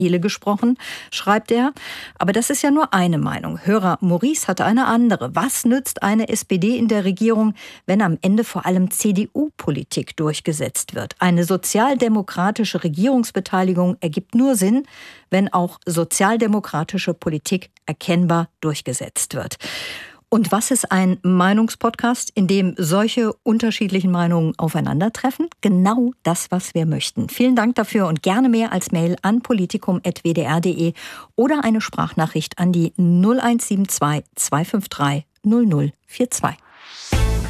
Israel gesprochen, schreibt er. Aber das ist ja nur eine Meinung. Hörer Maurice hatte eine andere. Was nützt eine SPD in der Regierung, wenn am Ende vor allem CDU-Politik durchgesetzt wird? Eine sozialdemokratische Regierungsbeteiligung ergibt nur Sinn, wenn auch sozialdemokratische Politik erkennbar durchgesetzt wird. Und was ist ein Meinungspodcast, in dem solche unterschiedlichen Meinungen aufeinandertreffen? Genau das, was wir möchten. Vielen Dank dafür und gerne mehr als Mail an politikum.wdr.de oder eine Sprachnachricht an die 0172 253 0042.